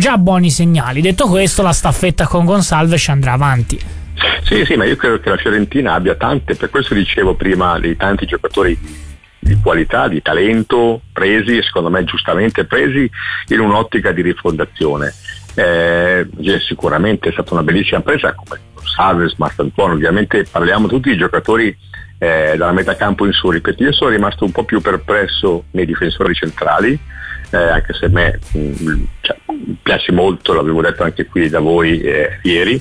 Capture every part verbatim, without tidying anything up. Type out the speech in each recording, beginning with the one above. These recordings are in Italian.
già buoni segnali. Detto questo, la staffetta con Gonçalves andrà avanti. Sì, sì, ma io credo che la Fiorentina abbia tante, per questo dicevo prima, dei tanti giocatori di qualità, di talento, presi, secondo me giustamente presi, in un'ottica di rifondazione. Eh, sicuramente è stata una bellissima presa come Salves, Mastantuono, ovviamente parliamo tutti di giocatori eh, dalla metà campo in su. Ripeto, io sono rimasto un po' più perplesso nei difensori centrali, eh, anche se a me mh, cioè, piace molto, l'avevo detto anche qui da voi eh, ieri,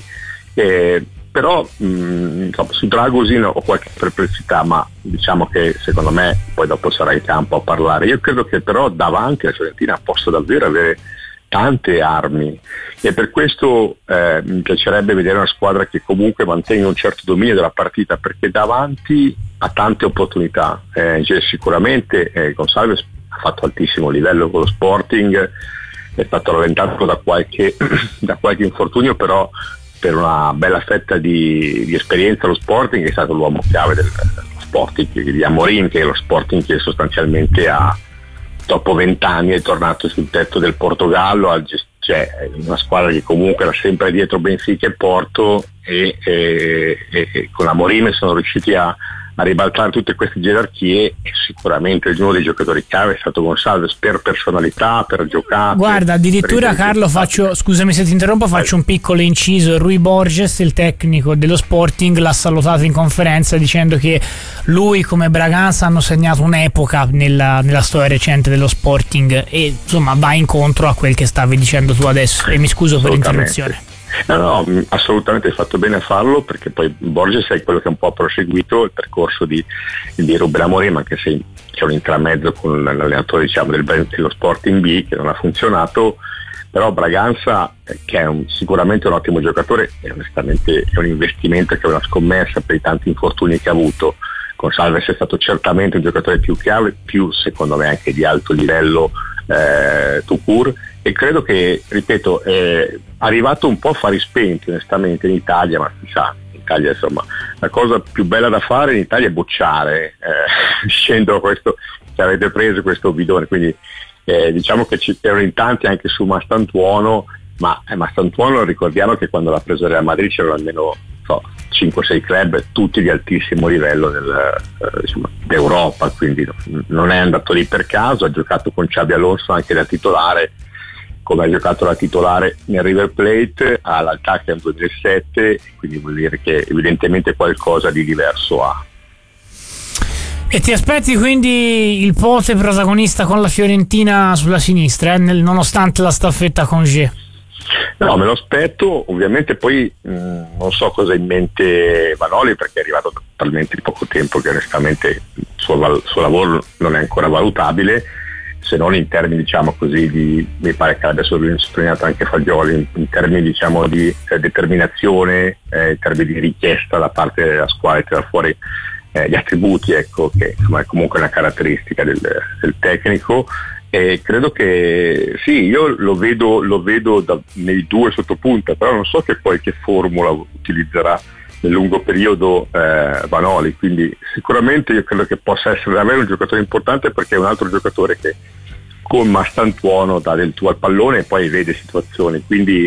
eh, però mh, insomma, su Dragosin ho qualche perplessità, ma diciamo che secondo me poi dopo sarà in campo a parlare. Io credo che però davanti la Fiorentina possa davvero avere tante armi e per questo eh, mi piacerebbe vedere una squadra che comunque mantenga un certo dominio della partita, perché davanti ha tante opportunità. Eh, cioè, sicuramente eh, Gonçalves ha fatto altissimo livello con lo Sporting, è stato rallentato da qualche, da qualche infortunio, però per una bella fetta di, di esperienza lo Sporting è stato l'uomo chiave del, dello Sporting, di Amorim, che è lo Sporting che sostanzialmente ha, dopo vent'anni è tornato sul tetto del Portogallo, al gest- cioè una squadra che comunque era sempre dietro Benfica e Porto, e, e, e con Amorim sono riusciti a, a ribaltare tutte queste gerarchie, e sicuramente uno dei giocatori chiave è stato Gonçalves per personalità, per giocare. Guarda, addirittura Carlo, faccio, scusami se ti interrompo, faccio un piccolo inciso. Rui Borges, il tecnico dello Sporting, l'ha salutato in conferenza dicendo che lui come Braganza hanno segnato un'epoca nella, nella storia recente dello Sporting, e insomma va incontro a quel che stavi dicendo tu adesso, e mi scuso per l'interruzione. No, no, assolutamente hai fatto bene a farlo, perché poi Borges è quello che un po' ha proseguito il percorso di, di Ruben Amorim, anche se c'è un intramezzo con l'allenatore, diciamo, del, dello Sporting B che non ha funzionato, però Braganza, che è un, sicuramente un ottimo giocatore, e onestamente è un investimento, che è una scommessa per i tanti infortuni che ha avuto. Gonçalves è stato certamente un giocatore più chiave, più secondo me anche di alto livello eh, tout court, e credo che, ripeto, è arrivato un po' a fari spenti onestamente in Italia, ma si sa, in Italia insomma la cosa più bella da fare in Italia è bocciare, eh, scendo questo che avete preso questo bidone, quindi eh, diciamo che ci erano in tanti anche su Mastantuono, ma eh, Mastantuono ricordiamo che quando l'ha preso Real Madrid c'erano almeno so, cinque sei club, tutti di altissimo livello del, eh, diciamo, d'Europa, quindi non è andato lì per caso, ha giocato con Xabi Alonso anche da titolare, come ha giocato da titolare nel River Plate all'Altacca nel duemilasette, quindi vuol dire che evidentemente qualcosa di diverso ha. E ti aspetti quindi il Pote protagonista con la Fiorentina sulla sinistra, eh, nel, nonostante la staffetta con G? No, me lo aspetto, ovviamente poi mh, non so cosa ha in mente Vanoli, perché è arrivato da talmente poco tempo che onestamente il suo, val- suo lavoro non è ancora valutabile, se non in termini, diciamo così, di, mi pare che abbia sottolineato anche Fagioli, in, in termini, diciamo, di eh, determinazione, eh, in termini di richiesta da parte della squadra di tirare fuori eh, gli attributi, ecco, che insomma è comunque una caratteristica del, del tecnico. E credo che sì, io lo vedo, lo vedo da, nei due sottopunta, però non so che poi che formula utilizzerà nel lungo periodo eh, Vanoli, quindi sicuramente io credo che possa essere davvero un giocatore importante, perché è un altro giocatore che con Mastantuono dà del tuo al pallone e poi vede situazioni, quindi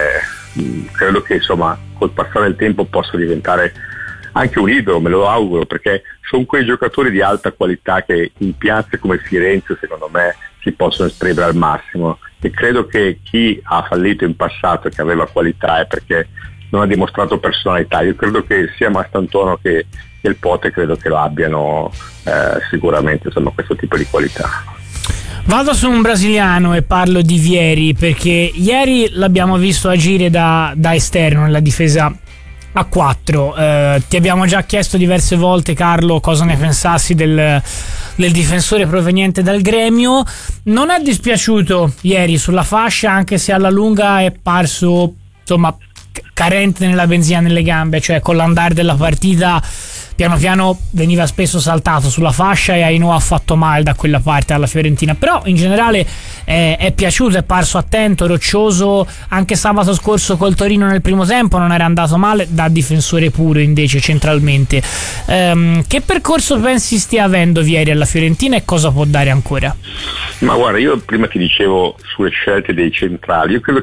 eh, credo che insomma col passare del tempo possa diventare anche un idolo, me lo auguro, perché sono quei giocatori di alta qualità che in piazze come Firenze secondo me si possono esprimere al massimo, e credo che chi ha fallito in passato e che aveva qualità è perché non ha dimostrato personalità. Io credo che sia Mastantuono che il Pote credo che lo abbiano eh, sicuramente, insomma, questo tipo di qualità. Vado su un brasiliano e parlo di Vieri, perché ieri l'abbiamo visto agire da, da esterno nella difesa a quattro. Eh, ti abbiamo già chiesto diverse volte, Carlo, cosa ne pensassi del, del difensore proveniente dal Gremio. Non è dispiaciuto ieri sulla fascia, anche se alla lunga è parso insomma carente nella benzina nelle gambe, cioè con l'andare della partita piano piano veniva spesso saltato sulla fascia, e Ainhoa ha fatto male da quella parte alla Fiorentina, però in generale è, è piaciuto, è parso attento, roccioso. Anche sabato scorso col Torino nel primo tempo non era andato male, da difensore puro invece centralmente. Ehm, che percorso pensi stia avendo Vieri alla Fiorentina e cosa può dare ancora? Ma guarda, io prima ti dicevo sulle scelte dei centrali, io credo